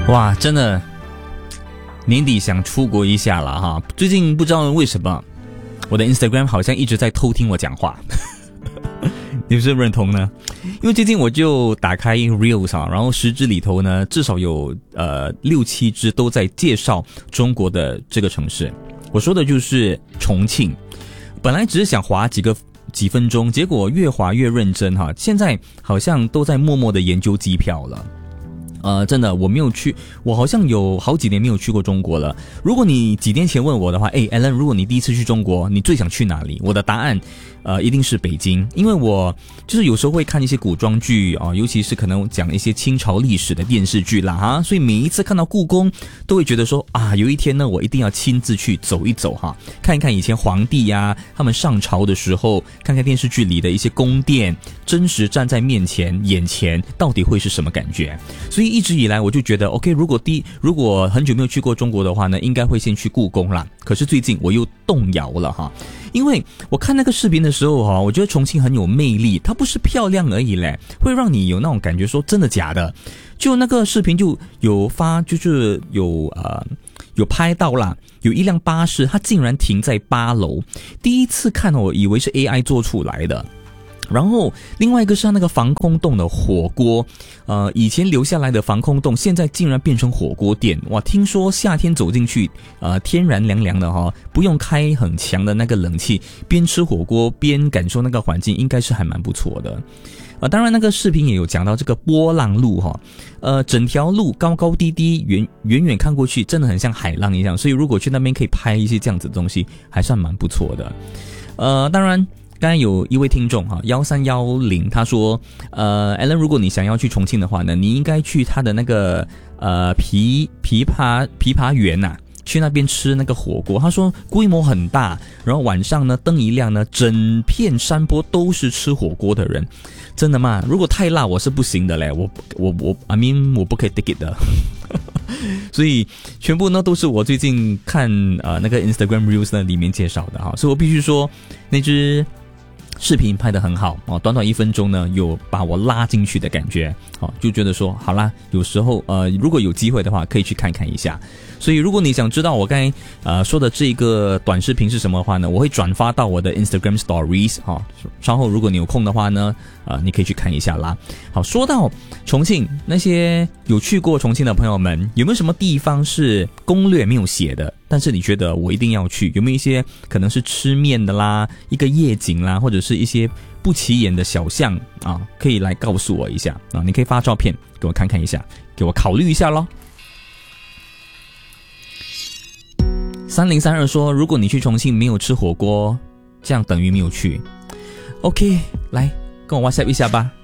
哇，真的年底想出国一下了哈。最近不知道为什么我的 Instagram 好像一直在偷听我讲话你是不是认同呢？因为最近我就打开 Reels 然后10支里头呢至少有6-7支都在介绍中国的这个城市。我说的就是重庆。本来只是想滑几分钟，结果越滑越认真哈。现在好像都在默默的研究机票了。真的我没有去，我好像有好几年没有去过中国了。如果你几年前问我的话，Alan， 如果你第一次去中国，你最想去哪里？我的答案一定是北京，因为我就是有时候会看一些古装剧啊，尤其是可能讲一些清朝历史的电视剧啦哈，所以每一次看到故宫都会觉得说啊，有一天呢我一定要亲自去走一走哈，看一看以前皇帝啊他们上朝的时候，看看电视剧里的一些宫殿，真实站在眼前到底会是什么感觉。所以一直以来我就觉得 OK， 如果很久没有去过中国的话呢，应该会先去故宫啦。可是最近我又动摇了哈，因为我看那个视频的时候哈，我觉得重庆很有魅力，它不是漂亮而已嘞，会让你有那种感觉说真的假的。就那个视频就有发，就是有拍到啦，有一辆巴士它竟然停在8楼，第一次看我以为是 AI 做出来的。然后另外一个是那个防空洞的火锅，以前留下来的防空洞现在竟然变成火锅店。哇，听说夏天走进去天然凉凉的哈，不用开很强的那个冷气，边吃火锅边感受那个环境，应该是还蛮不错的。当然那个视频也有讲到这个波浪路哈，整条路高高低低，远远看过去真的很像海浪一样，所以如果去那边可以拍一些这样子的东西，还算蛮不错的。当然刚才有一位听众哈1310，他说Alan， 如果你想要去重庆的话呢，你应该去他的那个琵琶园呐，去那边吃那个火锅。他说规模很大，然后晚上呢灯一亮呢，整片山坡都是吃火锅的人。真的吗？如果太辣我是不行的嘞，我不可以 take it 的所以全部呢都是我最近看那个 Instagram Reels 呢里面介绍的哈，所以我必须说那支视频拍得很好短短1分钟呢有把我拉进去的感觉就觉得说好啦，有时候如果有机会的话可以去看看一下。所以如果你想知道我刚才说的这个短视频是什么的话呢，我会转发到我的 Instagram Stories 稍后如果你有空的话呢你可以去看一下啦。好，说到重庆，那些有去过重庆的朋友们，有没有什么地方是攻略没有写的，但是你觉得我一定要去？有没有一些可能是吃面的啦，一个夜景啦，或者是一些不起眼的小巷可以来告诉我一下你可以发照片给我看看一下，给我考虑一下咯。3032说，如果你去重庆没有吃火锅，这样等于没有去。OK， 来跟我 WhatsApp 一下吧。